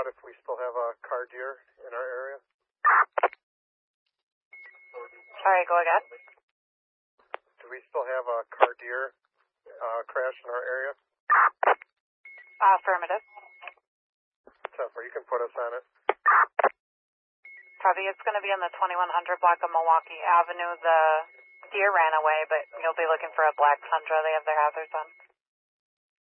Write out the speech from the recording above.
if we still have a car deer in our area. Sorry, go again? Do we still have a car deer crash in our area? Affirmative. 10-4, you can put us on it. Copy, it's going to be on the 2100 block of Milwaukee Avenue. The deer ran away, but you'll be looking for a black Tundra. They have their hazards on.